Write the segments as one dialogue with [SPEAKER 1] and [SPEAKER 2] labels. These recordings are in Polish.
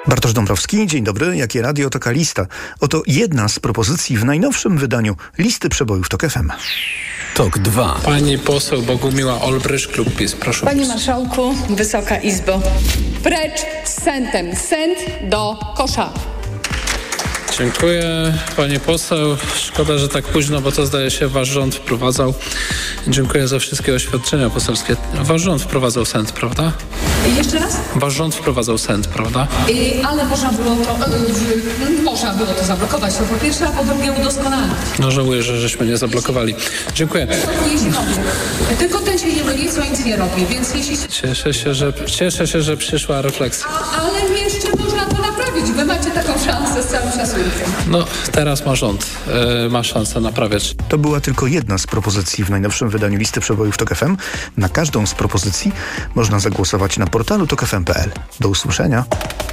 [SPEAKER 1] Bartosz Dąbrowski, dzień dobry. Jakie radio, taka lista. Oto jedna z propozycji w najnowszym wydaniu listy przebojów TOK FM.
[SPEAKER 2] TOK 2.
[SPEAKER 3] Pani poseł Bogumiła Olbrysz, Klub PiS. Proszę.
[SPEAKER 4] Panie Marszałku, Wysoka Izbo. Precz z sentem. Sent do kosza.
[SPEAKER 3] Dziękuję, pani poseł. Szkoda, że tak późno, bo to zdaje się wasz rząd wprowadzał. Dziękuję za wszystkie oświadczenia poselskie. Wasz rząd wprowadzał sent, prawda?
[SPEAKER 4] Jeszcze raz?
[SPEAKER 3] Wasz rząd wprowadzał sent, prawda?
[SPEAKER 4] Ale można było to zablokować, to po pierwsze, a po drugie udoskonalić.
[SPEAKER 3] No żałuję, że żeśmy nie zablokowali. Dziękuję.
[SPEAKER 4] Tylko ten się nie myli, co nic nie robi, więc jeśli...
[SPEAKER 3] Cieszę się, że przyszła refleksja.
[SPEAKER 4] Ale jeszcze można to naprawić. Wy macie taką szansę z całym szacunkiem.
[SPEAKER 3] No, teraz ma rząd. Ma szansę naprawiać.
[SPEAKER 1] To była tylko jedna z propozycji w najnowszym wydaniu listy przebojów TOK FM. Na każdą z propozycji można zagłosować na portalu tokfm.pl. Do usłyszenia.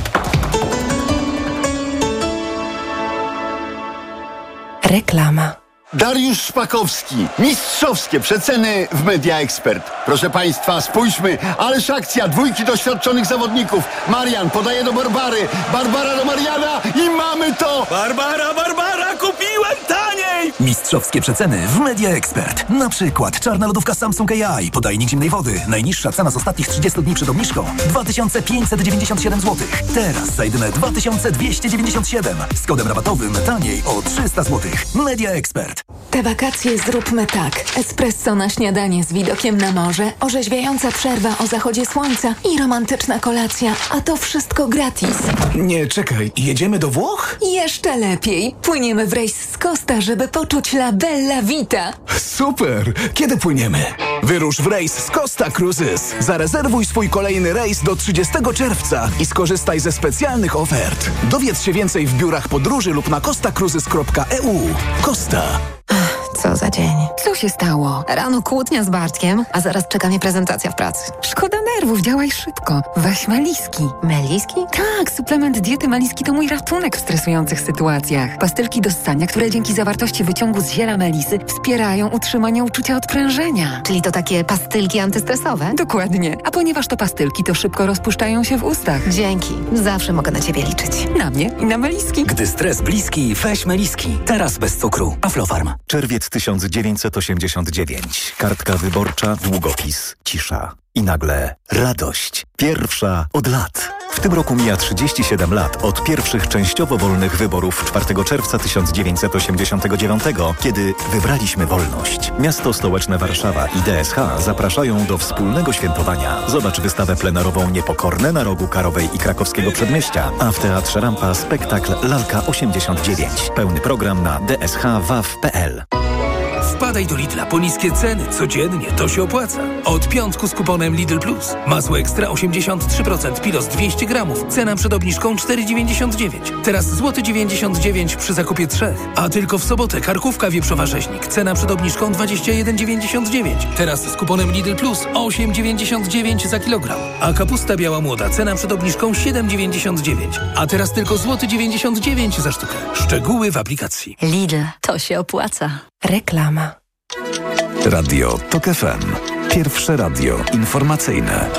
[SPEAKER 5] Reklama.
[SPEAKER 6] Dariusz Szpakowski. Mistrzowskie przeceny w Media Expert. Proszę Państwa, spójrzmy. Ależ akcja. Dwójki doświadczonych zawodników. Marian podaje do Barbary. Barbara do Mariana i mamy to!
[SPEAKER 7] Barbara, kupiłem taniej! Mistrzowskie przeceny w Media Expert. Na przykład czarna lodówka Samsung AI, podajnik zimnej wody. Najniższa cena z ostatnich 30 dni przed obniżką 2597 zł. Teraz za jedyne 2297. Z kodem rabatowym taniej o 300 zł. Media Expert.
[SPEAKER 5] Te wakacje zróbmy tak. Espresso na śniadanie z widokiem na morze, orzeźwiająca przerwa o zachodzie słońca i romantyczna kolacja. A to wszystko gratis.
[SPEAKER 7] Nie, czekaj. Jedziemy do Włoch?
[SPEAKER 5] Jeszcze lepiej. Płyniemy w rejs z Costa, żeby poczuć la bella vita.
[SPEAKER 7] Super! Kiedy płyniemy? Wyrusz w rejs z Costa Cruises. Zarezerwuj swój kolejny rejs do 30 czerwca i skorzystaj ze specjalnych ofert. Dowiedz się więcej w biurach podróży lub na costacruises.eu. Costa.
[SPEAKER 8] Co za dzień. Co się stało? Rano kłótnia z Bartkiem, a zaraz czeka mnie prezentacja w pracy. Szkoda nerwów, działaj szybko. Weź Meliski. Meliski? Tak, suplement diety Meliski to mój ratunek w stresujących sytuacjach. Pastylki do ssania, które dzięki zawartości wyciągu z ziela melisy wspierają utrzymanie uczucia odprężenia. Czyli to takie pastylki antystresowe? Dokładnie. A ponieważ to pastylki, to szybko rozpuszczają się w ustach. Dzięki. Zawsze mogę na ciebie liczyć. Na mnie i na Meliski.
[SPEAKER 7] Gdy stres bliski, weź Meliski. Teraz bez cukru. Aflofarm.
[SPEAKER 9] Czerwiec 1989. Kartka wyborcza, długopis, cisza. I nagle radość. Pierwsza od lat. W tym roku mija 37 lat od pierwszych częściowo wolnych wyborów 4 czerwca 1989, kiedy wybraliśmy wolność. Miasto stołeczne Warszawa i DSH zapraszają do wspólnego świętowania. Zobacz wystawę plenerową Niepokorne na rogu Karowej i Krakowskiego Przedmieścia, a w Teatrze Rampa spektakl Lalka 89. Pełny program na dshwaw.pl.
[SPEAKER 10] Wpadaj do Lidla po niskie ceny. Codziennie to się opłaca. Od piątku z kuponem Lidl Plus. Masło ekstra 83%, pilos 200 gramów. Cena przed obniżką 4,99. Teraz złoty 99 przy zakupie 3. A tylko w sobotę karkówka wieprzowa rzeźnik. Cena przed obniżką 21,99. Teraz z kuponem Lidl Plus 8,99 za kilogram. A kapusta biała młoda. Cena przed obniżką 7,99. A teraz tylko złoty 99 za sztukę. Szczegóły w aplikacji.
[SPEAKER 8] Lidl, to się opłaca.
[SPEAKER 5] Reklama.
[SPEAKER 2] Radio TOK FM. Pierwsze radio informacyjne.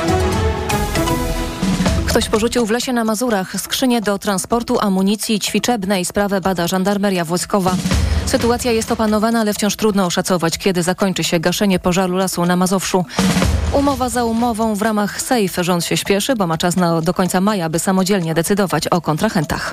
[SPEAKER 11] Ktoś porzucił w lesie na Mazurach skrzynię do transportu amunicji ćwiczebnej. Sprawę bada żandarmeria wojskowa. Sytuacja jest opanowana, ale wciąż trudno oszacować, kiedy zakończy się gaszenie pożaru lasu na Mazowszu. Umowa za umową w ramach SAFE. Rząd się śpieszy, bo ma czas do końca maja, by samodzielnie decydować o kontrahentach.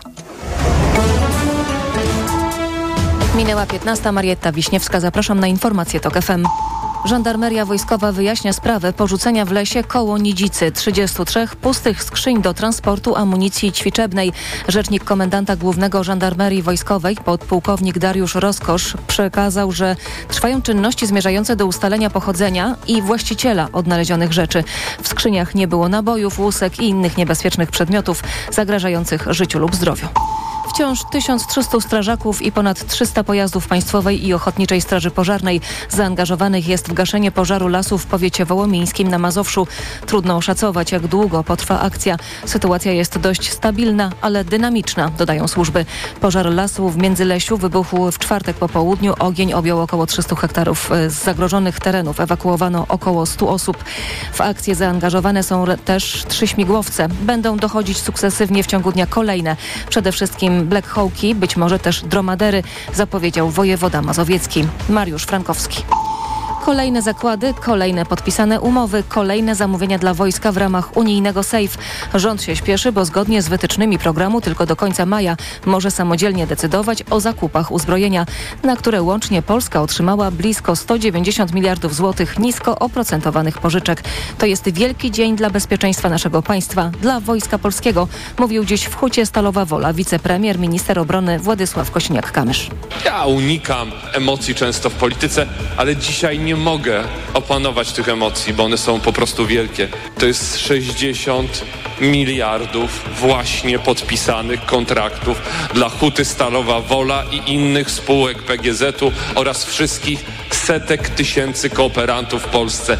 [SPEAKER 11] Minęła 15. Marietta Wiśniewska. Zapraszam na informacje TOK FM. Żandarmeria wojskowa wyjaśnia sprawę porzucenia w lesie koło Nidzicy 33 pustych skrzyń do transportu amunicji ćwiczebnej. Rzecznik komendanta głównego żandarmerii wojskowej, podpułkownik Dariusz Roskosz, przekazał, że trwają czynności zmierzające do ustalenia pochodzenia i właściciela odnalezionych rzeczy. W skrzyniach nie było nabojów, łusek i innych niebezpiecznych przedmiotów zagrażających życiu lub zdrowiu. Wciąż 1300 strażaków i ponad 300 pojazdów Państwowej i Ochotniczej Straży Pożarnej zaangażowanych jest w gaszenie pożaru lasu w powiecie wołomińskim na Mazowszu. Trudno oszacować, jak długo potrwa akcja. Sytuacja jest dość stabilna, ale dynamiczna, dodają służby. Pożar lasu w Międzylesiu wybuchł w czwartek po południu. Ogień objął około 300 hektarów. Z zagrożonych terenów ewakuowano około 100 osób. W akcję zaangażowane są też 3 śmigłowce. Będą dochodzić sukcesywnie w ciągu dnia kolejne. Przede wszystkim Black Hawki, być może też dromadery, zapowiedział wojewoda mazowiecki. Mariusz Frankowski. Kolejne zakłady, kolejne podpisane umowy, kolejne zamówienia dla wojska w ramach unijnego SAFE. Rząd się śpieszy, bo zgodnie z wytycznymi programu tylko do końca maja może samodzielnie decydować o zakupach uzbrojenia, na które łącznie Polska otrzymała blisko 190 miliardów złotych nisko oprocentowanych pożyczek. To jest wielki dzień dla bezpieczeństwa naszego państwa, dla Wojska Polskiego, mówił dziś w Hucie Stalowa Wola wicepremier, minister obrony Władysław Kosiniak-Kamysz.
[SPEAKER 12] Ja unikam emocji często w polityce, ale dzisiaj nie mogę opanować tych emocji, bo one są po prostu wielkie. To jest 60 miliardów właśnie podpisanych kontraktów dla Huty Stalowa Wola i innych spółek PGZ-u oraz wszystkich setek tysięcy kooperantów w Polsce.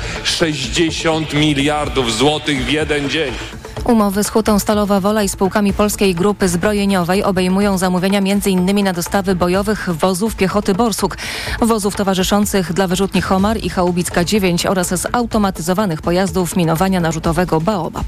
[SPEAKER 12] 60 miliardów złotych w jeden dzień.
[SPEAKER 11] Umowy z Hutą Stalowa Wola i spółkami Polskiej Grupy Zbrojeniowej obejmują zamówienia m.in. na dostawy bojowych wozów piechoty Borsuk, wozów towarzyszących dla wyrzutni Homar i haubic K9 oraz zautomatyzowanych pojazdów minowania narzutowego Baobab.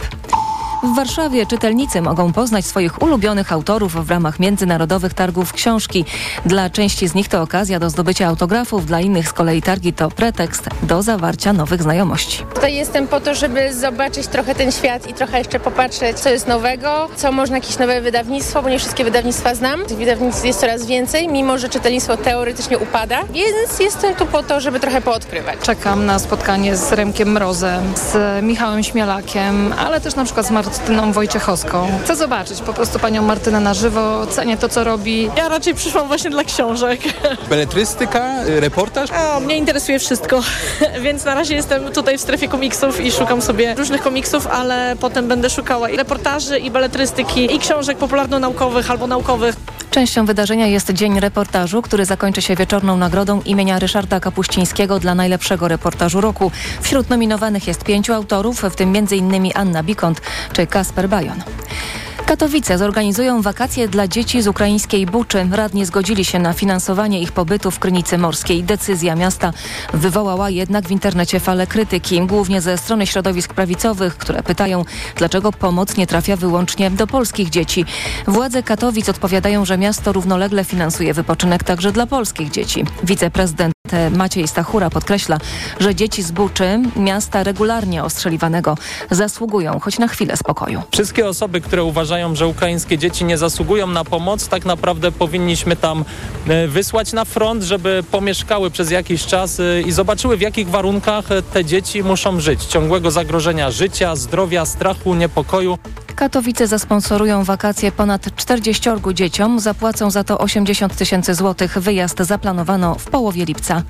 [SPEAKER 11] W Warszawie czytelnicy mogą poznać swoich ulubionych autorów w ramach międzynarodowych targów książki. Dla części z nich to okazja do zdobycia autografów, dla innych z kolei targi to pretekst do zawarcia nowych znajomości.
[SPEAKER 13] Tutaj jestem po to, żeby zobaczyć trochę ten świat i trochę jeszcze popatrzeć, co jest nowego, co można jakieś nowe wydawnictwo, bo nie wszystkie wydawnictwa znam. Tych wydawnictw jest coraz więcej, mimo że czytelnictwo teoretycznie upada, więc jestem tu po to, żeby trochę poodkrywać.
[SPEAKER 14] Czekam na spotkanie z Remkiem Mrozem, z Michałem Śmielakiem, ale też na przykład z Martyną Wojciechowską. Chcę zobaczyć po prostu panią Martynę na żywo, cenię to, co robi.
[SPEAKER 15] Ja raczej przyszłam właśnie dla książek.
[SPEAKER 16] Beletrystyka, reportaż?
[SPEAKER 15] Mnie interesuje wszystko, więc na razie jestem tutaj w strefie komiksów i szukam sobie różnych komiksów, ale potem będę szukała i reportaży, i beletrystyki, i książek popularno-naukowych albo naukowych.
[SPEAKER 11] Częścią wydarzenia jest Dzień Reportażu, który zakończy się wieczorną nagrodą imienia Ryszarda Kapuścińskiego dla najlepszego reportażu roku. Wśród nominowanych jest 5 autorów, w tym m.in. Anna Bikont czy Kasper Bajon. Katowice zorganizują wakacje dla dzieci z ukraińskiej Buczy. Radni zgodzili się na finansowanie ich pobytu w Krynicy Morskiej. Decyzja miasta wywołała jednak w internecie falę krytyki, głównie ze strony środowisk prawicowych, które pytają, dlaczego pomoc nie trafia wyłącznie do polskich dzieci. Władze Katowic odpowiadają, że miasto równolegle finansuje wypoczynek także dla polskich dzieci. Wiceprezydent Maciej Stachura podkreśla, że dzieci z Buczy, miasta regularnie ostrzeliwanego, zasługują choć na chwilę spokoju.
[SPEAKER 17] Wszystkie osoby, które uważają, że ukraińskie dzieci nie zasługują na pomoc, tak naprawdę powinniśmy tam wysłać na front, żeby pomieszkały przez jakiś czas i zobaczyły, w jakich warunkach te dzieci muszą żyć. Ciągłego zagrożenia życia, zdrowia, strachu, niepokoju.
[SPEAKER 11] Katowice zasponsorują wakacje ponad 40 dzieciom, zapłacą za to 80 000 złotych. Wyjazd zaplanowano w połowie lipca.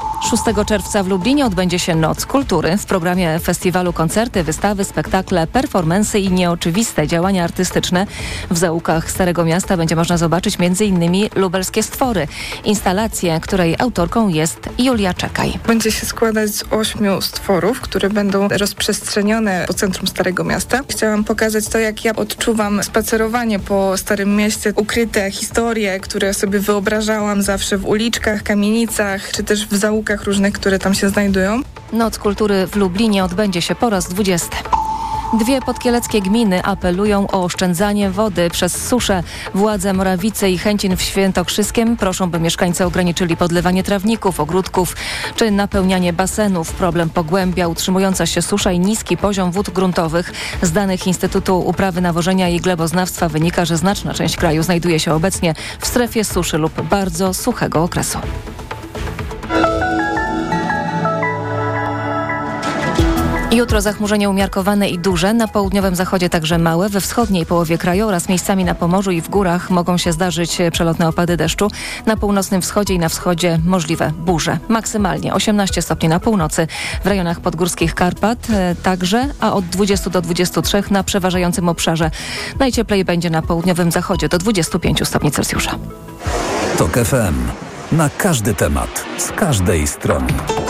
[SPEAKER 11] 6 czerwca w Lublinie odbędzie się Noc Kultury. W programie festiwalu koncerty, wystawy, spektakle, performansy i nieoczywiste działania artystyczne. W zaułkach Starego Miasta będzie można zobaczyć m.in. lubelskie stwory. Instalację, której autorką jest Julia Czekaj.
[SPEAKER 18] Będzie się składać z 8 stworów, które będą rozprzestrzenione po centrum Starego Miasta. Chciałam pokazać to, jak ja odczuwam spacerowanie po Starym Mieście, ukryte historie, które sobie wyobrażałam zawsze w uliczkach, kamienicach, czy też w zaułkach różnych, które tam się znajdują.
[SPEAKER 11] Noc Kultury w Lublinie odbędzie się po raz 20. 2 podkieleckie gminy apelują o oszczędzanie wody przez suszę. Władze Morawice i Chęcin w Świętokrzyskiem proszą, by mieszkańcy ograniczyli podlewanie trawników, ogródków czy napełnianie basenów. Problem pogłębia utrzymująca się susza i niski poziom wód gruntowych. Z danych Instytutu Uprawy, Nawożenia i Gleboznawstwa wynika, że znaczna część kraju znajduje się obecnie w strefie suszy lub bardzo suchego okresu. Jutro zachmurzenie umiarkowane i duże, na południowym zachodzie także małe, we wschodniej połowie kraju oraz miejscami na Pomorzu i w górach mogą się zdarzyć przelotne opady deszczu. Na północnym wschodzie i na wschodzie możliwe burze. Maksymalnie 18 stopni na północy, w rejonach podgórskich Karpat także, a od 20 do 23 na przeważającym obszarze. Najcieplej będzie na południowym zachodzie do 25 stopni Celsjusza.
[SPEAKER 2] TOK FM. Na każdy temat, z każdej strony.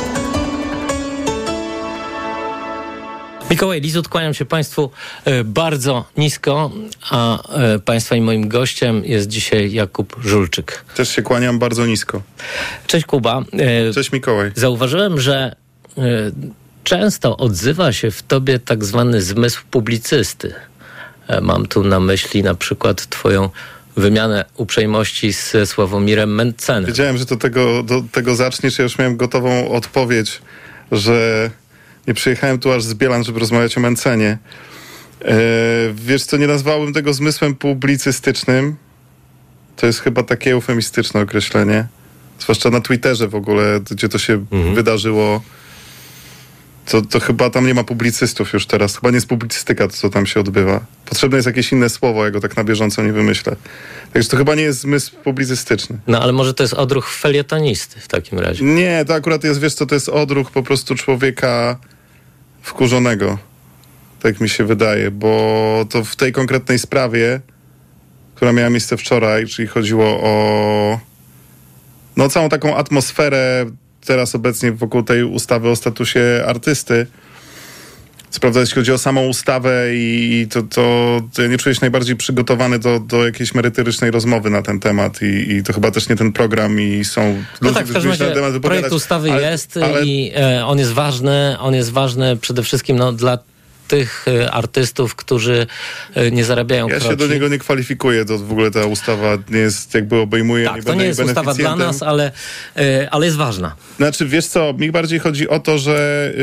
[SPEAKER 19] Mikołaj Lizut, kłaniam się Państwu bardzo nisko, a Państwa i moim gościem jest dzisiaj Jakub Żulczyk.
[SPEAKER 20] Też się kłaniam bardzo nisko.
[SPEAKER 19] Cześć Kuba.
[SPEAKER 20] Cześć Mikołaj.
[SPEAKER 19] Zauważyłem, że często odzywa się w tobie tak zwany zmysł publicysty. Mam tu na myśli na przykład twoją wymianę uprzejmości z Sławomirem Mencenem.
[SPEAKER 20] Wiedziałem, że do tego zaczniesz. Ja już miałem gotową odpowiedź, że nie przyjechałem tu aż z Bielan, żeby rozmawiać o Mencenie. Wiesz co, nie nazwałbym tego zmysłem publicystycznym. To jest chyba takie eufemistyczne określenie. Zwłaszcza na Twitterze w ogóle, gdzie to się wydarzyło. To chyba tam nie ma publicystów już teraz. Chyba nie jest publicystyka to, co tam się odbywa. Potrzebne jest jakieś inne słowo, ja go tak na bieżąco nie wymyślę. Także to chyba nie jest zmysł publicystyczny.
[SPEAKER 19] No ale może to jest odruch felietonisty w takim razie.
[SPEAKER 20] Nie, to akurat jest, wiesz co, to jest odruch po prostu człowieka wkurzonego. Tak mi się wydaje, bo to w tej konkretnej sprawie, która miała miejsce wczoraj, czyli chodziło o całą taką atmosferę teraz obecnie wokół tej ustawy o statusie artysty. Co prawda, jeśli chodzi o samą ustawę i to ja nie czuję się najbardziej przygotowany do jakiejś merytorycznej rozmowy na ten temat i to chyba też nie ten program i są...
[SPEAKER 19] No tak, w każdym razie projekt ustawy jest i on jest ważny przede wszystkim dla tych artystów, którzy nie zarabiają
[SPEAKER 20] kroczni. Ja się do niego nie kwalifikuję, to w ogóle ta ustawa nie jest, jakby obejmuje...
[SPEAKER 19] Tak, to nie jest ustawa dla nas, ale jest ważna.
[SPEAKER 20] Znaczy, wiesz co, mi bardziej chodzi o to, że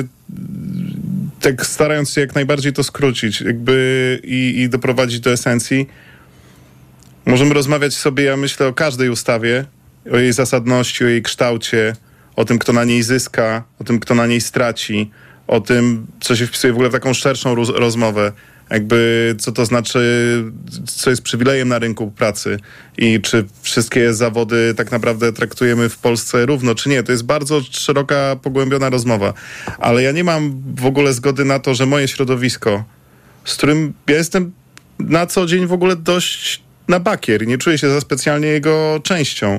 [SPEAKER 20] tak starając się jak najbardziej to skrócić i doprowadzić do esencji, możemy rozmawiać sobie, ja myślę, o każdej ustawie, o jej zasadności, o jej kształcie, o tym, kto na niej zyska, o tym, kto na niej straci, o tym, co się wpisuje w ogóle w taką szerszą rozmowę, co to znaczy, co jest przywilejem na rynku pracy i czy wszystkie zawody tak naprawdę traktujemy w Polsce równo, czy nie. To jest bardzo szeroka, pogłębiona rozmowa. Ale ja nie mam w ogóle zgody na to, że moje środowisko, z którym ja jestem na co dzień w ogóle dość na bakier i nie czuję się za specjalnie jego częścią.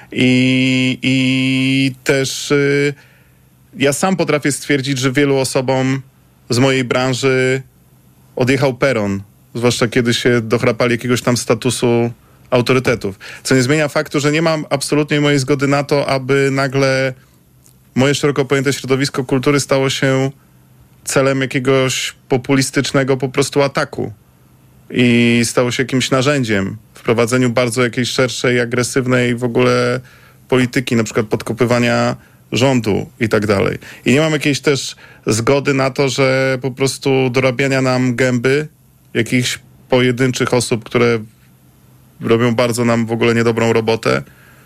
[SPEAKER 20] I też... Ja sam potrafię stwierdzić, że wielu osobom z mojej branży odjechał peron, zwłaszcza kiedy się dochrapali jakiegoś tam statusu autorytetów. Co nie zmienia faktu, że nie mam absolutnie mojej zgody na to, aby nagle moje szeroko pojęte środowisko kultury stało się celem jakiegoś populistycznego po prostu ataku i stało się jakimś narzędziem w prowadzeniu bardzo jakiejś szerszej, agresywnej w ogóle polityki, na przykład podkopywania rządu i tak dalej. I nie mam jakiejś też zgody na to, że po prostu dorabiania nam gęby jakichś pojedynczych osób, które robią bardzo nam w ogóle niedobrą robotę.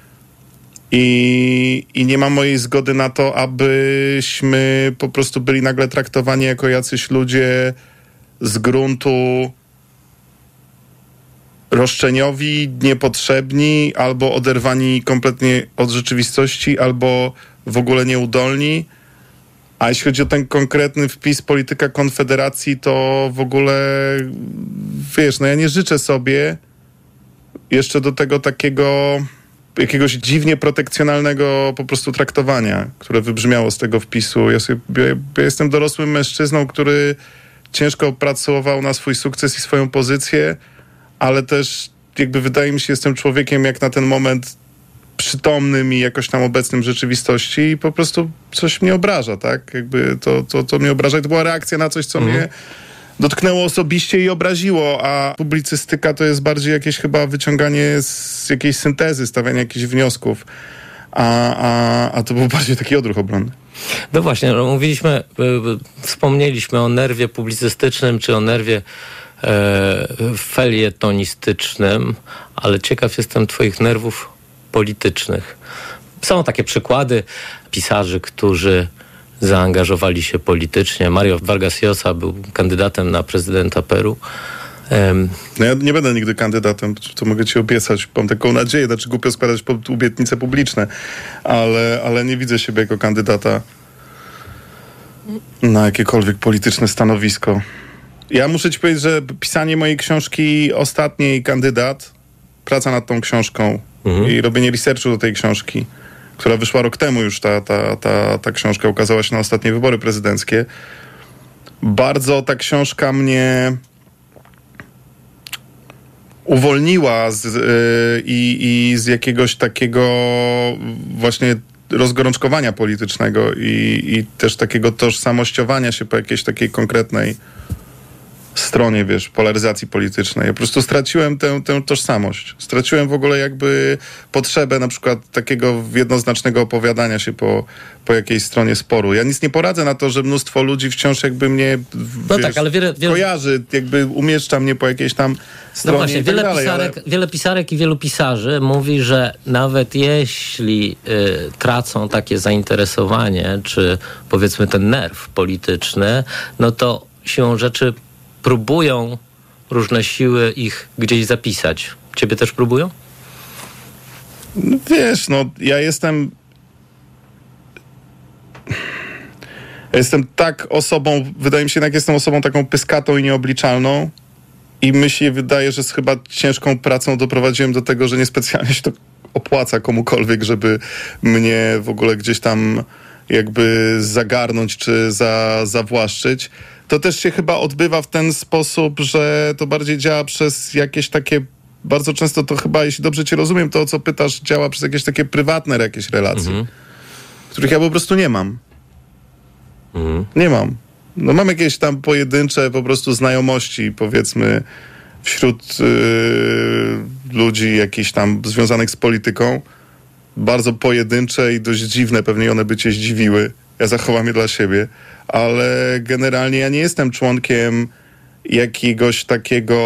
[SPEAKER 20] I nie mam mojej zgody na to, abyśmy po prostu byli nagle traktowani jako jacyś ludzie z gruntu roszczeniowi, niepotrzebni, albo oderwani kompletnie od rzeczywistości, albo w ogóle nieudolni. A jeśli chodzi o ten konkretny wpis polityka Konfederacji, to w ogóle, wiesz, ja nie życzę sobie jeszcze do tego takiego jakiegoś dziwnie protekcjonalnego po prostu traktowania, które wybrzmiało z tego wpisu. Ja jestem dorosłym mężczyzną, który ciężko pracował na swój sukces i swoją pozycję, ale też wydaje mi się, jestem człowiekiem jak na ten moment przytomnym i jakoś tam obecnym w rzeczywistości i po prostu coś mnie obraża, tak? To mnie obraża i to była reakcja na coś, co mnie dotknęło osobiście i obraziło, a publicystyka to jest bardziej jakieś chyba wyciąganie z jakiejś syntezy, stawianie jakichś wniosków, a to był bardziej taki odruch obronny.
[SPEAKER 19] No właśnie, wspomnieliśmy o nerwie publicystycznym, czy o nerwie felietonistycznym, ale ciekaw jestem twoich nerwów politycznych. Są takie przykłady pisarzy, którzy zaangażowali się politycznie. Mario Vargas Llosa był kandydatem na prezydenta Peru.
[SPEAKER 20] No ja nie będę nigdy kandydatem, to mogę ci obiecać. Mam taką nadzieję, znaczy głupio składać pod obietnice publiczne, ale nie widzę siebie jako kandydata na jakiekolwiek polityczne stanowisko. Ja muszę ci powiedzieć, że pisanie mojej książki ostatniej, Kandydat, praca nad tą książką i robienie researchu do tej książki, która wyszła rok temu już, ta książka ukazała się na ostatnie wybory prezydenckie. Bardzo ta książka mnie uwolniła z jakiegoś takiego właśnie rozgorączkowania politycznego i też takiego tożsamościowania się po jakiejś takiej konkretnej stronie, wiesz, polaryzacji politycznej. Ja po prostu straciłem tę tożsamość. Straciłem w ogóle jakby potrzebę na przykład takiego jednoznacznego opowiadania się po jakiejś stronie sporu. Ja nic nie poradzę na to, że mnóstwo ludzi wciąż jakby mnie
[SPEAKER 19] ale wiele
[SPEAKER 20] kojarzy, jakby umieszcza mnie po jakiejś tam stronie.
[SPEAKER 19] No właśnie, wiele pisarek i wielu pisarzy mówi, że nawet jeśli tracą takie zainteresowanie, czy powiedzmy ten nerw polityczny, no to siłą rzeczy próbują różne siły ich gdzieś zapisać. Ciebie też próbują?
[SPEAKER 20] No wiesz, ja jestem tak osobą, wydaje mi się, jednak jestem osobą taką pyskatą i nieobliczalną i mi się wydaje, że z chyba ciężką pracą doprowadziłem do tego, że niespecjalnie się to opłaca komukolwiek, żeby mnie w ogóle gdzieś tam jakby zagarnąć czy zawłaszczyć. To też się chyba odbywa w ten sposób, że to bardziej działa przez jakieś takie, bardzo często to chyba, jeśli dobrze cię rozumiem, to o co pytasz, działa przez jakieś takie prywatne jakieś relacje, których ja po prostu nie mam. Nie mam. No mam jakieś tam pojedyncze po prostu znajomości, powiedzmy, wśród ludzi jakichś tam związanych z polityką. Bardzo pojedyncze i dość dziwne, pewnie one by cię zdziwiły. Ja zachowam je dla siebie. Ale generalnie ja nie jestem członkiem jakiegoś takiego...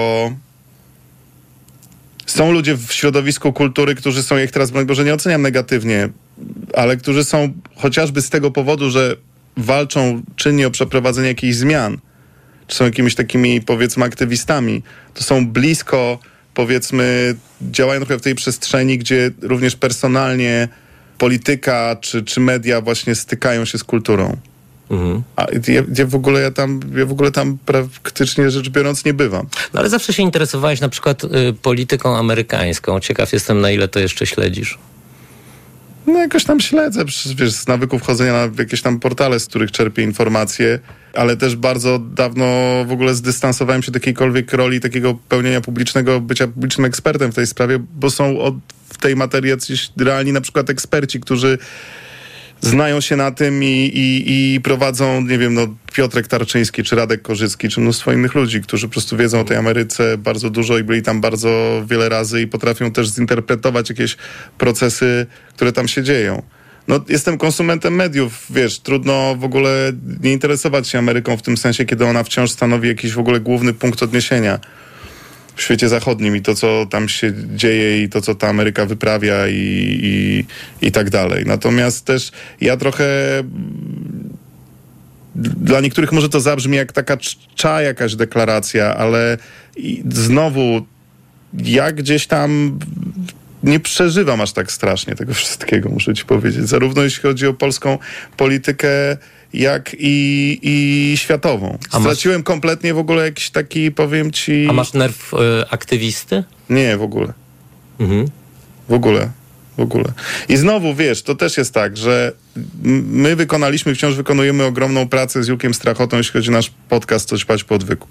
[SPEAKER 20] Są ludzie w środowisku kultury, którzy są, jak teraz, broń Boże, nie oceniam negatywnie, ale którzy są chociażby z tego powodu, że walczą czynnie o przeprowadzenie jakichś zmian, czy są jakimiś takimi, powiedzmy, aktywistami, to są blisko, powiedzmy, działają trochę w tej przestrzeni, gdzie również personalnie polityka czy media właśnie stykają się z kulturą. A ja w ogóle tam praktycznie rzecz biorąc nie bywam.
[SPEAKER 19] No ale zawsze się interesowałeś na przykład polityką amerykańską. Ciekaw jestem, na ile to jeszcze śledzisz.
[SPEAKER 20] No jakoś tam śledzę, wiesz, z nawyków chodzenia na jakieś tam portale, z których czerpię informacje, ale też bardzo dawno w ogóle zdystansowałem się do jakiejkolwiek roli takiego pełnienia publicznego, bycia publicznym ekspertem w tej sprawie, bo są w tej materii jacyś realni na przykład eksperci, którzy znają się na tym i prowadzą, nie wiem, Piotrek Tarczyński, czy Radek Korzycki, czy mnóstwo innych ludzi, którzy po prostu wiedzą o tej Ameryce bardzo dużo i byli tam bardzo wiele razy i potrafią też zinterpretować jakieś procesy, które tam się dzieją. Jestem konsumentem mediów, wiesz, trudno w ogóle nie interesować się Ameryką w tym sensie, kiedy ona wciąż stanowi jakiś w ogóle główny punkt odniesienia w świecie zachodnim i to, co tam się dzieje i to, co ta Ameryka wyprawia i tak dalej. Natomiast też ja trochę... Dla niektórych może to zabrzmi jak taka jakaś deklaracja, ale znowu ja gdzieś tam nie przeżywam aż tak strasznie tego wszystkiego, muszę ci powiedzieć. Zarówno jeśli chodzi o polską politykę, jak i światową. Straciłem kompletnie w ogóle jakiś taki, powiem ci...
[SPEAKER 19] A masz nerw aktywisty?
[SPEAKER 20] Nie, w ogóle. W ogóle. I znowu, wiesz, to też jest tak, że my wciąż wykonujemy ogromną pracę z Julkiem Strachotą, jeśli chodzi o nasz podcast Coś Pać po odwyku.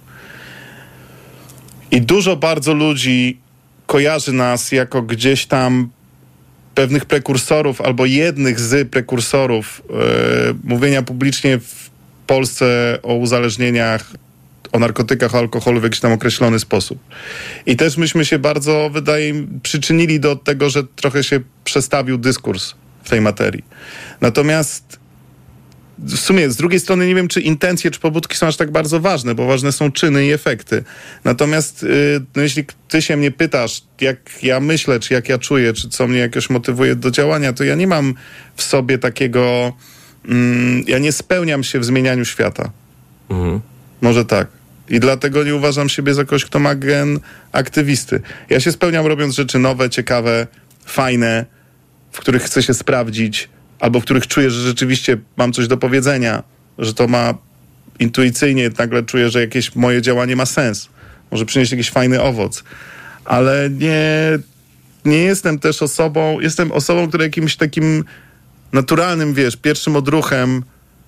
[SPEAKER 20] I dużo bardzo ludzi kojarzy nas jako gdzieś tam pewnych prekursorów albo jednych z prekursorów mówienia publicznie w Polsce o uzależnieniach, o narkotykach, o alkoholu w jakiś tam określony sposób. I też myśmy się bardzo, przyczynili do tego, że trochę się przestawił dyskurs w tej materii. Natomiast w sumie z drugiej strony nie wiem, czy intencje, czy pobudki są aż tak bardzo ważne, bo ważne są czyny i efekty. Natomiast jeśli ty się mnie pytasz, jak ja myślę, czy jak ja czuję, czy co mnie jakoś motywuje do działania, to ja nie mam w sobie takiego ja nie spełniam się w zmienianiu świata. Może tak. I dlatego nie uważam siebie za kogoś, kto ma gen aktywisty. Ja się spełniam robiąc rzeczy nowe, ciekawe, fajne, w których chcę się sprawdzić, albo w których czuję, że rzeczywiście mam coś do powiedzenia, że to ma intuicyjnie, nagle czuję, że jakieś moje działanie ma sens. Może przynieść jakiś fajny owoc. Ale nie jestem też jestem osobą, która jakimś takim naturalnym, pierwszym odruchem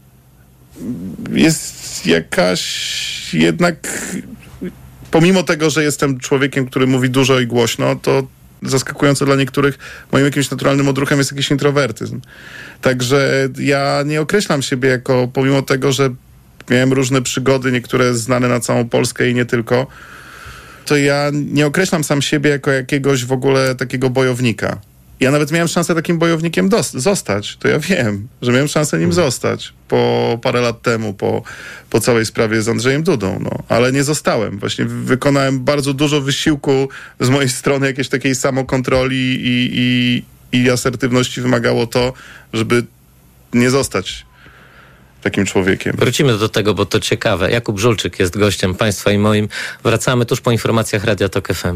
[SPEAKER 20] jest jakaś jednak, pomimo tego, że jestem człowiekiem, który mówi dużo i głośno, to zaskakujące dla niektórych, moim jakimś naturalnym odruchem jest jakiś introwertyzm. Także ja nie określam siebie jako, pomimo tego, że miałem różne przygody, niektóre znane na całą Polskę i nie tylko, to ja nie określam sam siebie jako jakiegoś w ogóle takiego bojownika. Ja nawet miałem szansę takim bojownikiem zostać. To ja wiem, że miałem szansę nim zostać po parę lat temu, po całej sprawie z Andrzejem Dudą. No. Ale nie zostałem. Właśnie wykonałem bardzo dużo wysiłku z mojej strony, jakiejś takiej samokontroli i asertywności wymagało to, żeby nie zostać takim człowiekiem.
[SPEAKER 19] Wrócimy do tego, bo to ciekawe. Jakub Żulczyk jest gościem państwa i moim. Wracamy tuż po informacjach Radia Tok FM.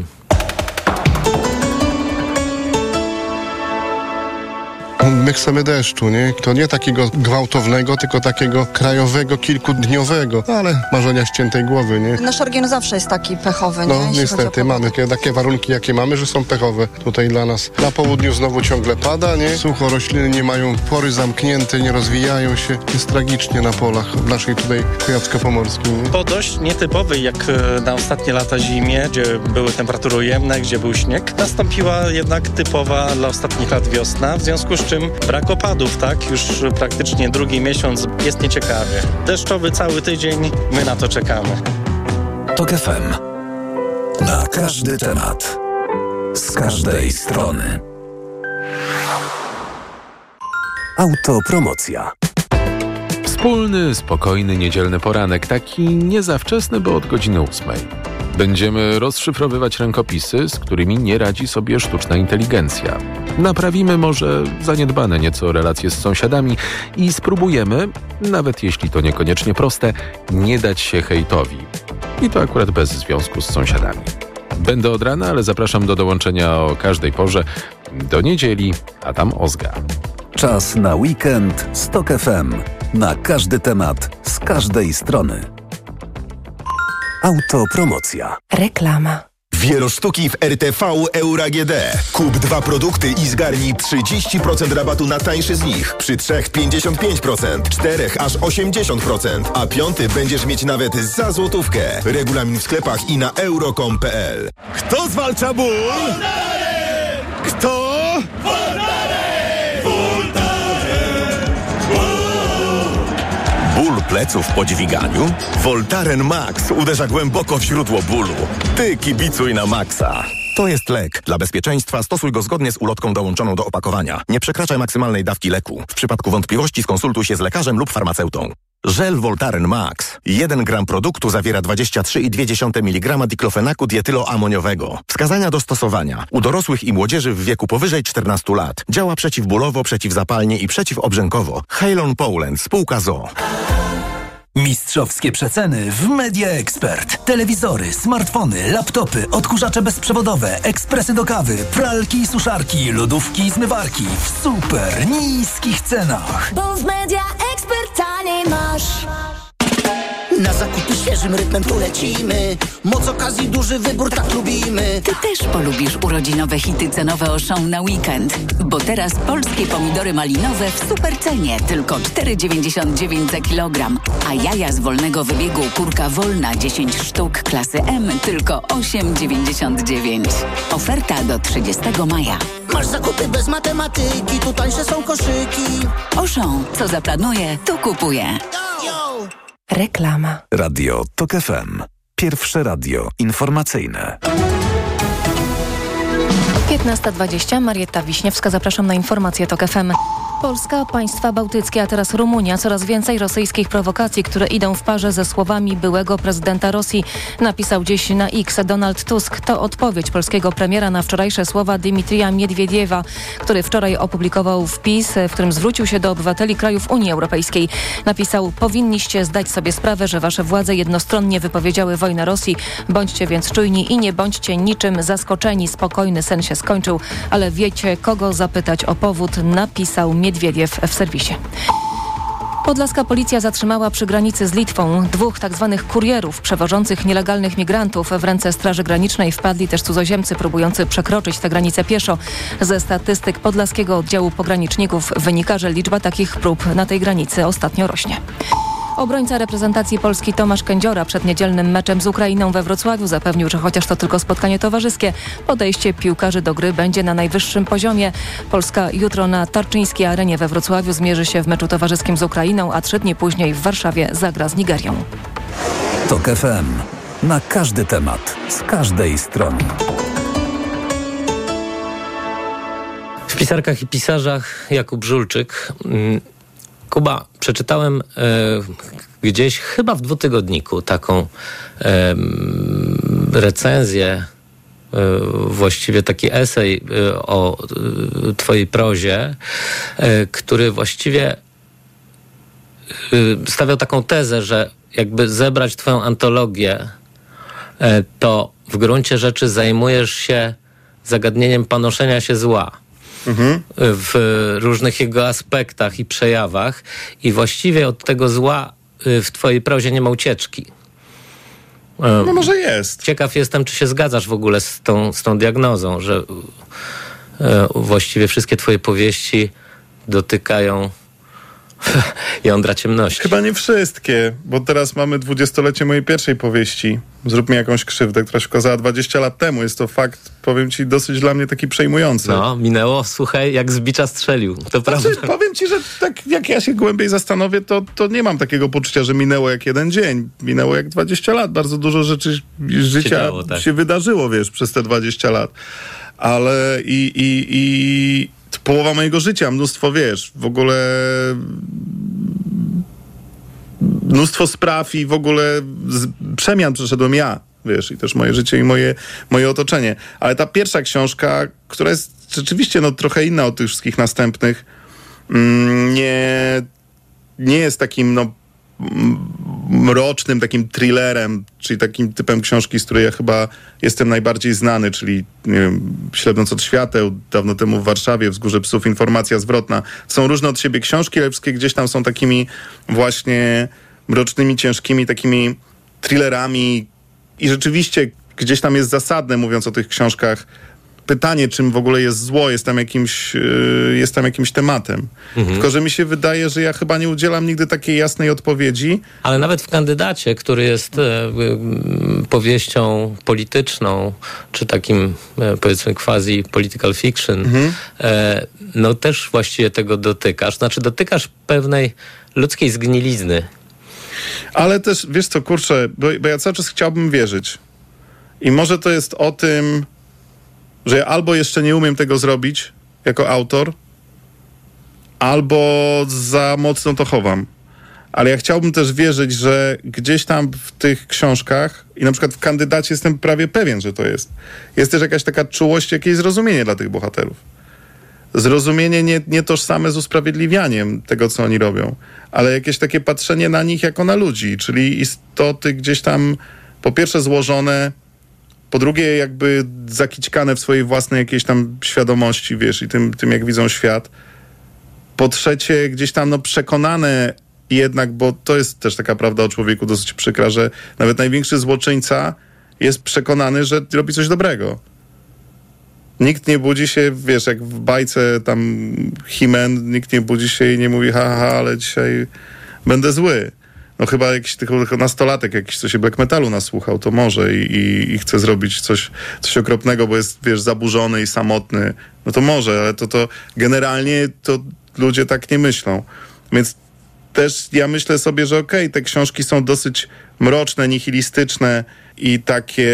[SPEAKER 21] My chcemy deszczu, nie? To nie takiego gwałtownego, tylko takiego krajowego, kilkudniowego, ale marzenia ściętej głowy, nie?
[SPEAKER 22] Nasz region zawsze jest taki pechowy, nie?
[SPEAKER 21] No niestety, mamy takie warunki, jakie mamy, że są pechowe tutaj dla nas. Na południu znowu ciągle pada, nie? Sucho, rośliny nie mają pory zamknięte, nie rozwijają się. Jest tragicznie na polach w naszej tutaj Kujawsko-Pomorskiej, nie?
[SPEAKER 23] Po dość nietypowej, jak na ostatnie lata zimie, gdzie były temperatury ujemne, gdzie był śnieg, nastąpiła jednak typowa dla ostatnich lat wiosna, w związku z czym brak opadów, tak? Już praktycznie drugi miesiąc jest nieciekawie. Deszczowy cały tydzień, my na to czekamy.
[SPEAKER 2] Tok FM. Na każdy temat. Z każdej strony. Autopromocja.
[SPEAKER 24] Wspólny, spokojny, niedzielny poranek, taki nie za wczesny, bo od godziny 8. Będziemy rozszyfrowywać rękopisy, z którymi nie radzi sobie sztuczna inteligencja. Naprawimy może zaniedbane nieco relacje z sąsiadami i spróbujemy, nawet jeśli to niekoniecznie proste, nie dać się hejtowi. I to akurat bez związku z sąsiadami. Będę od rana, ale zapraszam do dołączenia o każdej porze. Do niedzieli, a tam Ozga.
[SPEAKER 2] Czas na weekend z Tok FM. Na każdy temat, z każdej strony. Autopromocja.
[SPEAKER 25] Reklama.
[SPEAKER 26] Wielosztuki w RTV Euro AGD. Kup 2 produkty i zgarnij 30% rabatu na tańszy z nich. Przy 3 55%, 4 aż 80%, a 5 będziesz mieć nawet za złotówkę. Regulamin w sklepach i na euro.com.pl.
[SPEAKER 27] Kto zwalcza ból? Kto?
[SPEAKER 26] Ból pleców po dźwiganiu? Voltaren Max uderza głęboko w źródło bólu. Ty kibicuj na Maxa. To jest lek. Dla bezpieczeństwa stosuj go zgodnie z ulotką dołączoną do opakowania. Nie przekraczaj maksymalnej dawki leku. W przypadku wątpliwości skonsultuj się z lekarzem lub farmaceutą. Żel Voltaren Max. 1 gram produktu zawiera 23,2 mg diklofenaku dietyloamoniowego. Wskazania do stosowania. U dorosłych i młodzieży w wieku powyżej 14 lat. Działa przeciwbólowo, przeciwzapalnie i przeciwobrzękowo. Halon Poland, spółka ZOO.
[SPEAKER 7] Mistrzowskie przeceny w Media Expert. Telewizory, smartfony, laptopy, odkurzacze bezprzewodowe, ekspresy do kawy, pralki i suszarki, lodówki i zmywarki w super niskich cenach.
[SPEAKER 28] Bo w Media Expert taniej masz. Na zakupy świeżym rytmem tu lecimy. Moc okazji, duży wybór, tak lubimy.
[SPEAKER 29] Ty też polubisz urodzinowe hity cenowe Auchan na weekend. Bo teraz polskie pomidory malinowe w super cenie. Tylko 4,99 za kilogram. A jaja z wolnego wybiegu kurka wolna 10 sztuk klasy M tylko 8,99. Oferta do 30 maja.
[SPEAKER 28] Masz zakupy bez matematyki, tu tańsze są koszyki.
[SPEAKER 29] Auchan, co zaplanuje, to kupuje.
[SPEAKER 25] Reklama.
[SPEAKER 2] Radio Tok FM. Pierwsze radio informacyjne.
[SPEAKER 11] 15:20. Marietta Wiśniewska. Zapraszam na informacje Tok FM. Polska, państwa bałtyckie, a teraz Rumunia. Coraz więcej rosyjskich prowokacji, które idą w parze ze słowami byłego prezydenta Rosji. Napisał dziś na X Donald Tusk. To odpowiedź polskiego premiera na wczorajsze słowa Dmitrija Miedwiediewa, który wczoraj opublikował wpis, w którym zwrócił się do obywateli krajów Unii Europejskiej. Napisał: powinniście zdać sobie sprawę, że wasze władze jednostronnie wypowiedziały wojnę Rosji. Bądźcie więc czujni i nie bądźcie niczym zaskoczeni. Spokojny sen się skończył, ale wiecie, kogo zapytać o powód, napisał Miedwiediew w serwisie. Podlaska policja zatrzymała przy granicy z Litwą 2 tzw. kurierów przewożących nielegalnych migrantów. W ręce Straży Granicznej wpadli też cudzoziemcy próbujący przekroczyć tę granicę pieszo. Ze statystyk Podlaskiego Oddziału Pograniczników wynika, że liczba takich prób na tej granicy ostatnio rośnie. Obrońca reprezentacji Polski Tomasz Kędziora przed niedzielnym meczem z Ukrainą we Wrocławiu zapewnił, że chociaż to tylko spotkanie towarzyskie, podejście piłkarzy do gry będzie na najwyższym poziomie. Polska jutro na Tarczyńskiej Arenie we Wrocławiu zmierzy się w meczu towarzyskim z Ukrainą, a 3 dni później w Warszawie zagra z Nigerią.
[SPEAKER 2] TOK FM. Na każdy temat, z każdej strony.
[SPEAKER 19] W Pisarkach i Pisarzach Jakub Żulczyk. Kuba, przeczytałem gdzieś chyba w dwutygodniku taką recenzję, właściwie taki esej o twojej prozie, który właściwie stawiał taką tezę, że jakby zebrać twoją antologię, to w gruncie rzeczy zajmujesz się zagadnieniem panoszenia się zła. W różnych jego aspektach i przejawach i właściwie od tego zła w twojej prozie nie ma ucieczki.
[SPEAKER 20] No może jest.
[SPEAKER 19] Ciekaw jestem, czy się zgadzasz w ogóle z tą diagnozą, że właściwie wszystkie twoje powieści dotykają jądra ciemności.
[SPEAKER 20] Chyba nie wszystkie, bo teraz mamy 20-lecie mojej pierwszej powieści. Zrób mi jakąś krzywdę, która się ukazała 20 lat temu. Jest to fakt, powiem ci, dosyć dla mnie taki przejmujący.
[SPEAKER 19] No, minęło, słuchaj, jak z bicza strzelił. To prawda.
[SPEAKER 20] Powiem ci, że tak jak ja się głębiej zastanowię, to nie mam takiego poczucia, że minęło jak jeden dzień. Minęło jak 20 lat. Bardzo dużo rzeczy życia się wydarzyło, wiesz, przez te 20 lat. Ale połowa mojego życia, mnóstwo, wiesz, w ogóle mnóstwo spraw i w ogóle przemian przeszedłem ja, wiesz, i też moje życie i moje otoczenie. Ale ta pierwsza książka, która jest rzeczywiście trochę inna od tych wszystkich następnych, nie jest takim mrocznym takim thrillerem, czyli takim typem książki, z której ja chyba jestem najbardziej znany, czyli nie wiem, Ślepnąc od świateł, dawno temu w Warszawie, Wzgórze psów, Informacja zwrotna. Są różne od siebie książki, ale wszystkie gdzieś tam są takimi właśnie mrocznymi, ciężkimi takimi thrillerami i rzeczywiście gdzieś tam jest zasadne, mówiąc o tych książkach, pytanie, czym w ogóle jest zło, jest tam jakimś tematem. Tylko, że mi się wydaje, że ja chyba nie udzielam nigdy takiej jasnej odpowiedzi.
[SPEAKER 19] Ale nawet w Kandydacie, który jest powieścią polityczną, czy takim powiedzmy quasi political fiction, też właściwie tego dotykasz. Znaczy dotykasz pewnej ludzkiej zgnilizny.
[SPEAKER 20] Ale też, wiesz co, kurczę, bo ja cały czas chciałbym wierzyć. I może to jest o tym, że ja albo jeszcze nie umiem tego zrobić jako autor, albo za mocno to chowam. Ale ja chciałbym też wierzyć, że gdzieś tam w tych książkach i na przykład w Kandydacie jestem prawie pewien, że to jest też jakaś taka czułość, jakieś zrozumienie dla tych bohaterów. Zrozumienie nie tożsame z usprawiedliwianiem tego, co oni robią, ale jakieś takie patrzenie na nich jako na ludzi, czyli istoty gdzieś tam po pierwsze złożone, po drugie jakby zakićkane w swojej własnej jakiejś tam świadomości, wiesz, i tym jak widzą świat. Po trzecie gdzieś tam przekonane jednak, bo to jest też taka prawda o człowieku dosyć przykra, że nawet największy złoczyńca jest przekonany, że robi coś dobrego. Nikt nie budzi się, wiesz, jak w bajce tam He-Man, nikt nie budzi się i nie mówi ale dzisiaj będę zły. No chyba jakiś tylko nastolatek jakiś, co się black metalu nasłuchał, to może i chce zrobić coś okropnego, bo jest, wiesz, zaburzony i samotny. No to może, ale to generalnie to ludzie tak nie myślą. Więc też ja myślę sobie, że okej, te książki są dosyć mroczne, nihilistyczne i takie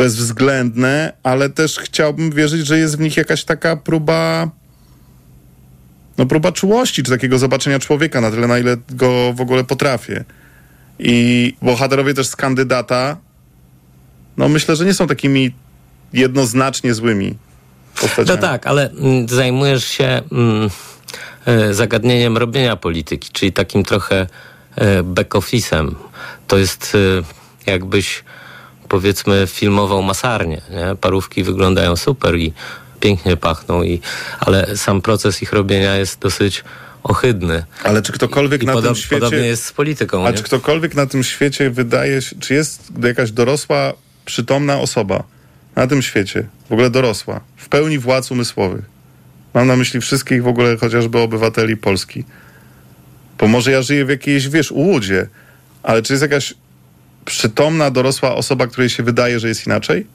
[SPEAKER 20] bezwzględne, ale też chciałbym wierzyć, że jest w nich jakaś taka próba próba czułości, czy takiego zobaczenia człowieka na tyle, na ile go w ogóle potrafię. I bohaterowie też z Kandydata, myślę, że nie są takimi jednoznacznie złymi postaciami.
[SPEAKER 19] No tak, ale zajmujesz się zagadnieniem robienia polityki, czyli takim trochę back-office'em. To jest jakbyś, powiedzmy, filmował masarnię. Nie? Parówki wyglądają super i pięknie pachną, ale sam proces ich robienia jest dosyć ohydny.
[SPEAKER 20] Ale czy ktokolwiek na tym świecie...
[SPEAKER 19] Podobnie jest z polityką.
[SPEAKER 20] A czy ktokolwiek na tym świecie wydaje się... Czy jest jakaś dorosła, przytomna osoba na tym świecie, w ogóle dorosła, w pełni władz umysłowych? Mam na myśli wszystkich w ogóle chociażby obywateli Polski. Bo może ja żyję w jakiejś, ułudzie, ale czy jest jakaś przytomna, dorosła osoba, której się wydaje, że jest inaczej?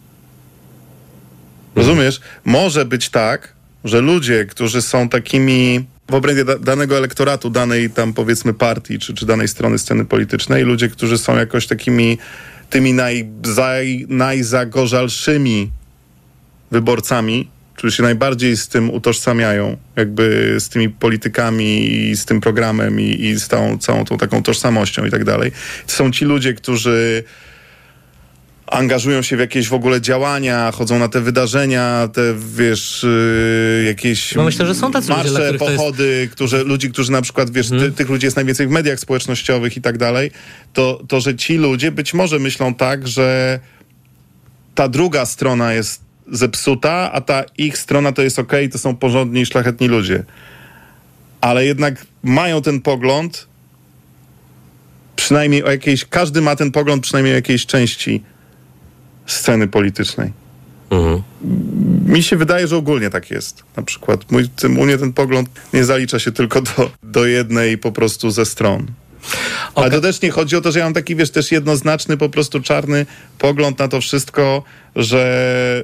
[SPEAKER 20] Rozumiesz? Może być tak, że ludzie, którzy są takimi w obrębie danego elektoratu, danej tam powiedzmy partii, czy danej strony sceny politycznej, ludzie, którzy są jakoś takimi tymi najzagorzalszymi wyborcami, którzy się najbardziej z tym utożsamiają, jakby z tymi politykami i z tym programem i z całą tą taką tożsamością i tak dalej. To są ci ludzie, którzy angażują się w jakieś w ogóle działania, chodzą na te wydarzenia, te jakieś
[SPEAKER 19] myślę, że są tacy
[SPEAKER 20] marsze,
[SPEAKER 19] ludzie,
[SPEAKER 20] pochody, ludzi, którzy na przykład, tych ludzi jest najwięcej w mediach społecznościowych i tak dalej, to że ci ludzie być może myślą tak, że ta druga strona jest zepsuta, a ta ich strona to jest okej, to są porządni i szlachetni ludzie. Ale jednak mają ten pogląd, przynajmniej każdy ma ten pogląd przynajmniej o jakiejś części sceny politycznej. Mi się wydaje, że ogólnie tak jest. Na przykład u mnie ten pogląd nie zalicza się tylko do jednej po prostu ze stron. Okay. Ale to też nie chodzi o to, że ja mam taki, też jednoznaczny, po prostu czarny pogląd na to wszystko, że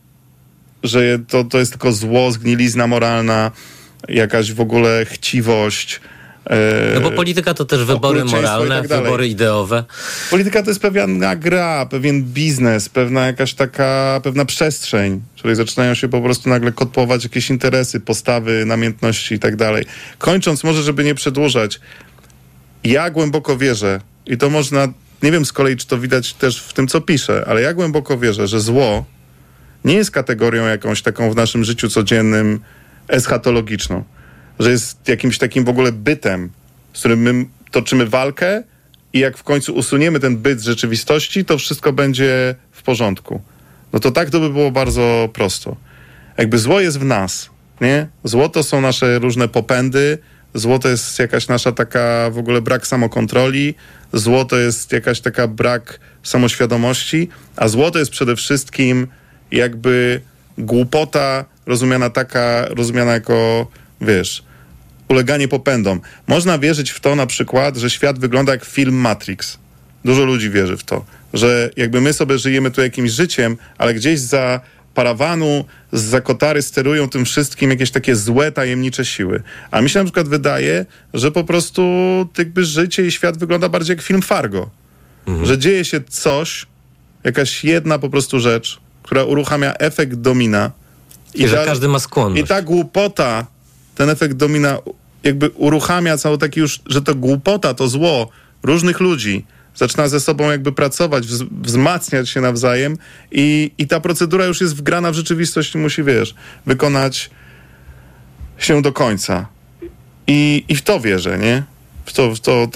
[SPEAKER 20] to jest tylko zło, zgnilizna moralna, jakaś w ogóle chciwość.
[SPEAKER 19] Bo polityka to też wybory moralne, tak wybory ideowe.
[SPEAKER 20] Polityka to jest pewna gra, pewien biznes, pewna przestrzeń, w której zaczynają się po prostu nagle kotłować jakieś interesy, postawy, namiętności i tak dalej. Kończąc, może żeby nie przedłużać, ja głęboko wierzę, i to można, nie wiem z kolei, czy to widać też w tym, co piszę, ale ja głęboko wierzę, że zło nie jest kategorią jakąś taką w naszym życiu codziennym eschatologiczną, że jest jakimś takim w ogóle bytem, z którym my toczymy walkę i jak w końcu usuniemy ten byt z rzeczywistości, to wszystko będzie w porządku. No to tak to by było bardzo prosto. Jakby zło jest w nas, nie? Zło to są nasze różne popędy, zło to jest jakaś nasza taka w ogóle brak samokontroli, zło to jest jakaś taka brak samoświadomości, a zło to jest przede wszystkim jakby głupota rozumiana jako, uleganie popędom. Można wierzyć w to na przykład, że świat wygląda jak film Matrix. Dużo ludzi wierzy w to, że jakby my sobie żyjemy tu jakimś życiem, ale gdzieś za parawanu, zza kotary sterują tym wszystkim jakieś takie złe, tajemnicze siły. A mi się na przykład wydaje, że po prostu jakby życie i świat wygląda bardziej jak film Fargo. Że dzieje się coś, jakaś jedna po prostu rzecz, która uruchamia efekt domina.
[SPEAKER 19] I że każdy ma skłonność.
[SPEAKER 20] I ta głupota, ten efekt domina jakby uruchamia cały taki już, że to głupota, to zło różnych ludzi zaczyna ze sobą jakby pracować, wzmacniać się nawzajem i ta procedura już jest wgrana w rzeczywistość i musi, wykonać się do końca. I w to wierzę, nie? W to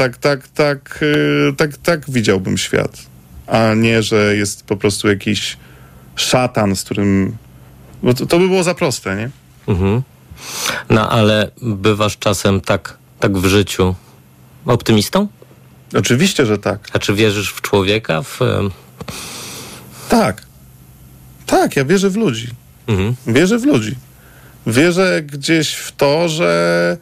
[SPEAKER 20] tak widziałbym świat. A nie, że jest po prostu jakiś szatan, z którym... Bo to by było za proste, nie?
[SPEAKER 19] No, ale bywasz czasem tak w życiu optymistą?
[SPEAKER 20] Oczywiście, że tak.
[SPEAKER 19] A czy wierzysz w człowieka?
[SPEAKER 20] Tak. Tak, ja wierzę w ludzi. Wierzę w ludzi. Wierzę gdzieś w to, że...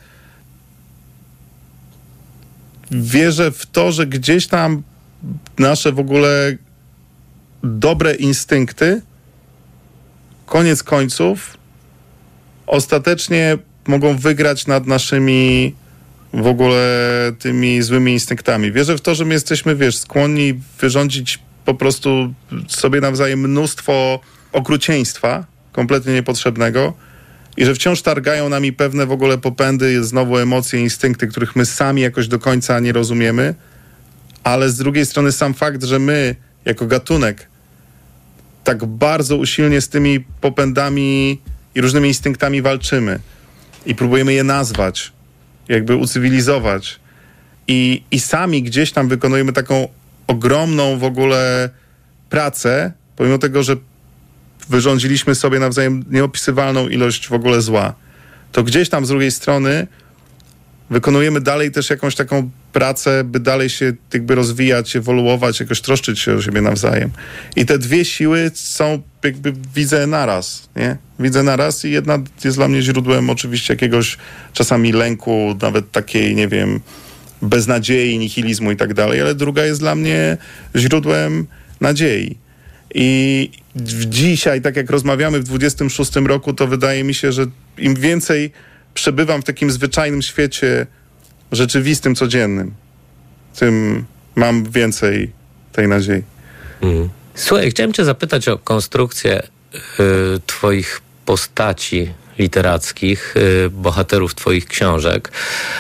[SPEAKER 20] Wierzę w to, że gdzieś tam nasze w ogóle dobre instynkty koniec końców ostatecznie mogą wygrać nad naszymi w ogóle tymi złymi instynktami. Wierzę w to, że my jesteśmy, skłonni wyrządzić po prostu sobie nawzajem mnóstwo okrucieństwa kompletnie niepotrzebnego i że wciąż targają nami pewne w ogóle popędy, znowu emocje, instynkty, których my sami jakoś do końca nie rozumiemy, ale z drugiej strony sam fakt, że my jako gatunek tak bardzo usilnie z tymi popędami i różnymi instynktami walczymy i próbujemy je nazwać, jakby ucywilizować i sami gdzieś tam wykonujemy taką ogromną w ogóle pracę, pomimo tego, że wyrządziliśmy sobie nawzajem nieopisywalną ilość w ogóle zła, to gdzieś tam z drugiej strony wykonujemy dalej też jakąś taką pracę, by dalej się jakby rozwijać, ewoluować, jakoś troszczyć się o siebie nawzajem. I te dwie siły są jakby widzę naraz, nie? Widzę naraz i jedna jest dla mnie źródłem oczywiście jakiegoś czasami lęku, nawet takiej, nie wiem, beznadziei, nihilizmu i tak dalej, ale druga jest dla mnie źródłem nadziei. I dzisiaj, tak jak rozmawiamy w 26 roku, to wydaje mi się, że im więcej przebywam w takim zwyczajnym świecie rzeczywistym, codziennym, tym mam więcej tej nadziei.
[SPEAKER 19] Słuchaj, chciałem cię zapytać o konstrukcję twoich postaci literackich, bohaterów twoich książek.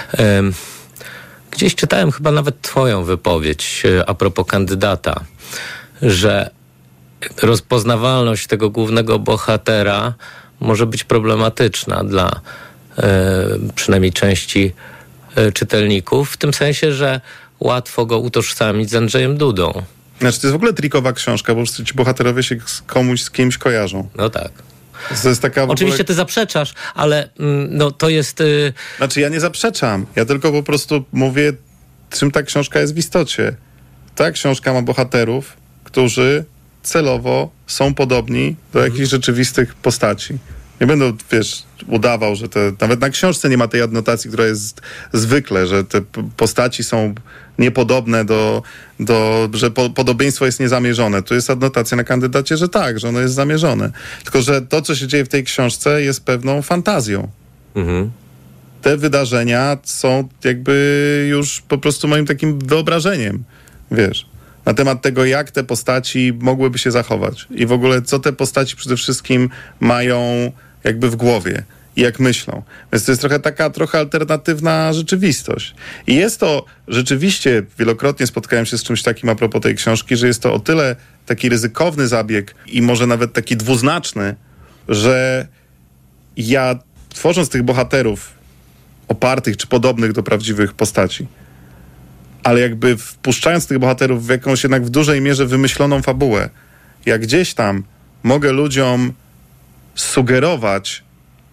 [SPEAKER 19] Gdzieś czytałem chyba nawet twoją wypowiedź a propos kandydata, że rozpoznawalność tego głównego bohatera może być problematyczna dla przynajmniej części czytelników, w tym sensie, że łatwo go utożsamić z Andrzejem Dudą.
[SPEAKER 20] Znaczy, to jest w ogóle trikowa książka, bo ci bohaterowie się z kimś kojarzą.
[SPEAKER 19] No tak.
[SPEAKER 20] To jest taka
[SPEAKER 19] oczywiście ty zaprzeczasz, ale no to jest...
[SPEAKER 20] Znaczy ja nie zaprzeczam. Ja tylko po prostu mówię, czym ta książka jest w istocie. Ta książka ma bohaterów, którzy celowo są podobni do jakichś rzeczywistych postaci. Nie będę, udawał, że nawet na książce nie ma tej adnotacji, która jest zwykle, że te postaci są niepodobne że podobieństwo jest niezamierzone. Tu jest adnotacja na kandydacie, że tak, że ono jest zamierzone. Tylko, że to, co się dzieje w tej książce, jest pewną fantazją. Te wydarzenia są jakby już po prostu moim takim wyobrażeniem, na temat tego, jak te postaci mogłyby się zachować i w ogóle co te postaci przede wszystkim mają jakby w głowie i jak myślą. Więc to jest trochę alternatywna rzeczywistość. I jest to rzeczywiście, wielokrotnie spotkałem się z czymś takim a propos tej książki, że jest to o tyle taki ryzykowny zabieg i może nawet taki dwuznaczny, że ja tworząc tych bohaterów opartych czy podobnych do prawdziwych postaci, ale jakby wpuszczając tych bohaterów w jakąś jednak w dużej mierze wymyśloną fabułę, jak gdzieś tam mogę ludziom sugerować,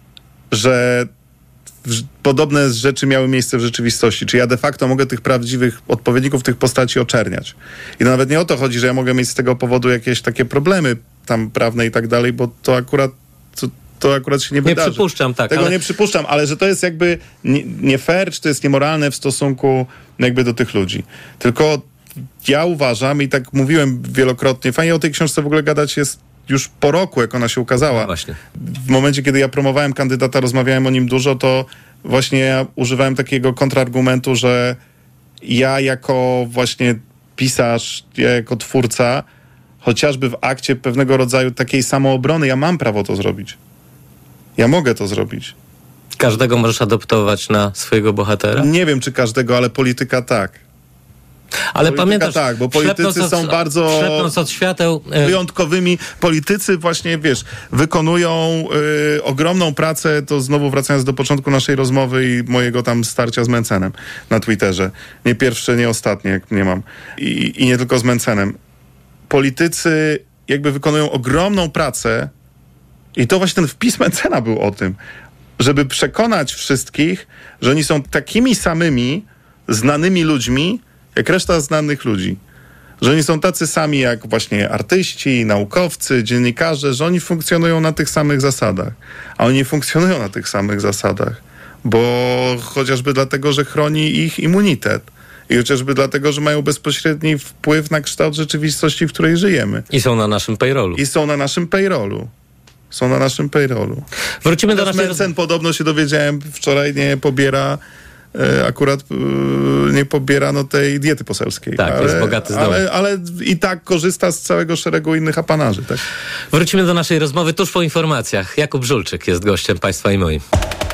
[SPEAKER 20] że podobne rzeczy miały miejsce w rzeczywistości. Czy ja de facto mogę tych prawdziwych odpowiedników tych postaci oczerniać. I to nawet nie o to chodzi, że ja mogę mieć z tego powodu jakieś takie problemy tam prawne i tak dalej, bo to akurat się nie wydarzy.
[SPEAKER 19] Nie przypuszczam, tak.
[SPEAKER 20] Tego nie przypuszczam, ale że to jest jakby nie fair, czy to jest niemoralne w stosunku jakby do tych ludzi. Tylko ja uważam i tak mówiłem wielokrotnie, fajnie o tej książce w ogóle gadać jest już po roku, jak ona się ukazała.
[SPEAKER 19] No właśnie.
[SPEAKER 20] W momencie, kiedy ja promowałem kandydata, rozmawiałem o nim dużo, to właśnie ja używałem takiego kontrargumentu, że ja jako właśnie pisarz, ja jako twórca, chociażby w akcie pewnego rodzaju takiej samoobrony, ja mam prawo to zrobić. Ja mogę to zrobić.
[SPEAKER 19] Każdego możesz adoptować na swojego bohatera?
[SPEAKER 20] Nie wiem, czy każdego, ale polityka tak.
[SPEAKER 19] Ale pamiętasz,
[SPEAKER 20] tak, bo politycy są bardzo
[SPEAKER 19] ślepnąc od świateł
[SPEAKER 20] wyjątkowymi. Politycy właśnie, wykonują ogromną pracę, to znowu wracając do początku naszej rozmowy i mojego tam starcia z Mencenem na Twitterze. Nie pierwsze, nie ostatnie, jak nie mam. I nie tylko z Mencenem. Politycy jakby wykonują ogromną pracę i to właśnie ten wpis Mencena był o tym, żeby przekonać wszystkich, że oni są takimi samymi znanymi ludźmi, jak reszta znanych ludzi. Że oni są tacy sami jak właśnie artyści, naukowcy, dziennikarze, że oni funkcjonują na tych samych zasadach. A oni nie funkcjonują na tych samych zasadach, bo chociażby dlatego, że chroni ich immunitet. I chociażby dlatego, że mają bezpośredni wpływ na kształt rzeczywistości, w której żyjemy.
[SPEAKER 19] I są na naszym
[SPEAKER 20] payrollu. Wrócimy do naszej... Mencen podobno się dowiedziałem wczoraj, nie pobiera akurat nie pobiera tej diety poselskiej.
[SPEAKER 19] Tak, jest bogaty z domu.
[SPEAKER 20] Ale i tak korzysta z całego szeregu innych apanarzy. Tak?
[SPEAKER 19] Wrócimy do naszej rozmowy tuż po informacjach. Jakub Żulczyk jest gościem państwa i moim.